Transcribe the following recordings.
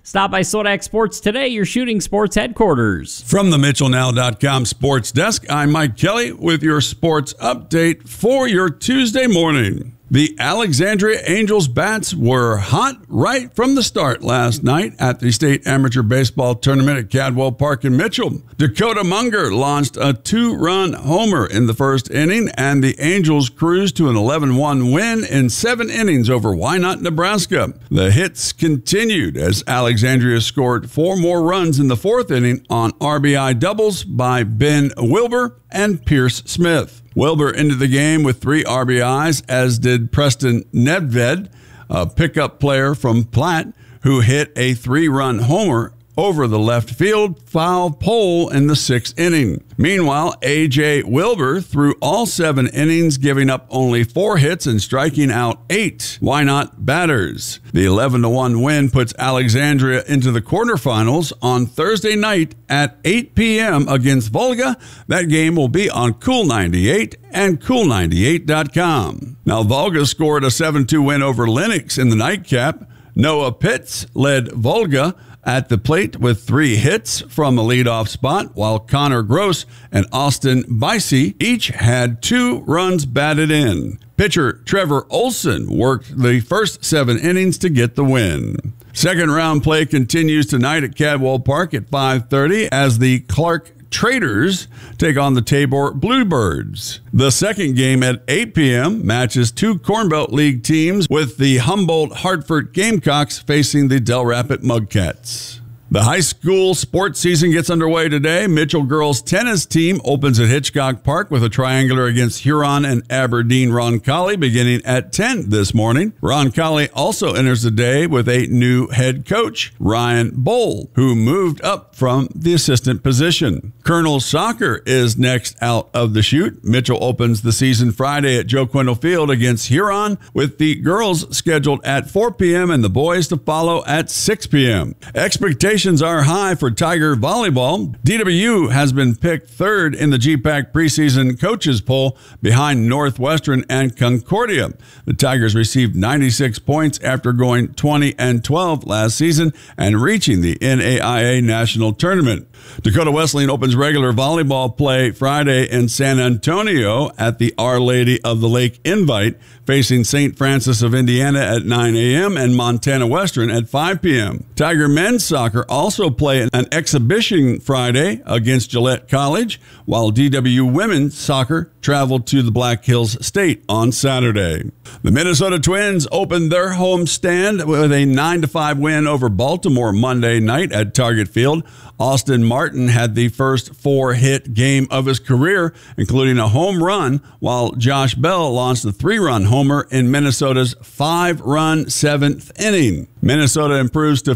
Stop by Sodak Sports today, your shooting sports headquarters. From the MitchellNow.com Sports Desk, I'm Mike Kelly with your sports update for your Tuesday morning. The Alexandria Angels bats were hot right from the start last night at the State Amateur Baseball Tournament at Cadwell Park in Mitchell. Dakota Munger launched a 2-run homer in the first inning, and the Angels cruised to an 11-1 win in 7 innings over Wynot, Nebraska. The hits continued as Alexandria scored 4 more runs in the 4th inning on RBI doubles by Ben Wilbur and Pierce Smith. Wilbur ended the game with 3 RBIs, as did Preston Nedved, a pickup player from Platte, who hit a 3-run homer over the left field foul pole in the 6th inning. Meanwhile, A.J. Wilbur threw all 7 innings, giving up only 4 hits and striking out 8 Wynot batters. The 11-1 win puts Alexandria into the quarterfinals on Thursday night at 8 p.m. against Volga. That game will be on Cool 98 and Cool98.com. Now, Volga scored a 7-2 win over Lennox in the nightcap. Noah Pitts led Volga at the plate with 3 hits from a leadoff spot, while Connor Gross and Austin Bicey each had 2 runs batted in. Pitcher Trevor Olson worked the first 7 innings to get the win. Second round play continues tonight at Cadwell Park at 5:30 as the Clark Traders take on the Tabor Bluebirds. The second game at 8 p.m. matches 2 Corn Belt League teams, with the Humboldt-Hartford Gamecocks facing the Del Rapid Mugcats. The high school sports season gets underway today. Mitchell girls tennis team opens at Hitchcock Park with a triangular against Huron and Aberdeen Roncalli beginning at 10 this morning. Roncalli also enters the day with a new head coach, Ryan Bowl, who moved up from the assistant position. Colonel Soccer is next out of the chute. Mitchell opens the season Friday at Joe Quindle Field against Huron, with the girls scheduled at 4 p.m. and the boys to follow at 6 p.m. Expectations are high for Tiger volleyball. DWU has been picked 3rd in the GPAC preseason coaches poll behind Northwestern and Concordia. The Tigers received 96 points after going 20-12 last season and reaching the NAIA National Tournament. Dakota Wesleyan opens regular volleyball play Friday in San Antonio at the Our Lady of the Lake Invite, facing St. Francis of Indiana at 9 a.m. and Montana Western at 5 p.m. Tiger men's soccer also play an exhibition Friday against Gillette College, while DW women's soccer traveled to the Black Hills State on Saturday. The Minnesota Twins opened their home stand with a 9-5 win over Baltimore Monday night at Target Field. Austin Martin had the first 4-hit game of his career, including a home run, while Josh Bell launched a 3-run homer in Minnesota's 5-run 7th inning. Minnesota improves to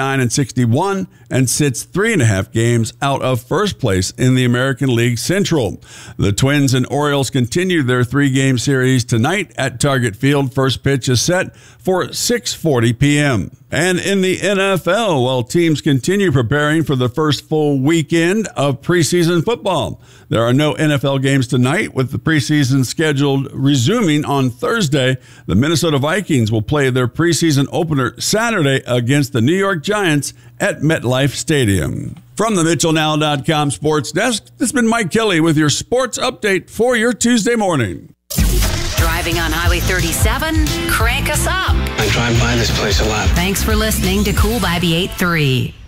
59-61 and sits 3.5 games out of first place in the American League Central. The Twins and Orioles continue their 3-game series tonight at Target Field. First pitch is set for 6:40 p.m. And in the NFL, while teams continue preparing for the first full weekend of preseason football, there are no NFL games tonight, with the preseason scheduled resuming on Thursday. The Minnesota Vikings will play their preseason opener Saturday against the New York Giants at MetLife Stadium. From the MitchellNow.com Sports Desk, this has been Mike Kelly with your sports update for your Tuesday morning. Driving on Highway 37? Crank us up. I drive by this place a lot. Thanks for listening to Cool by the 8-3.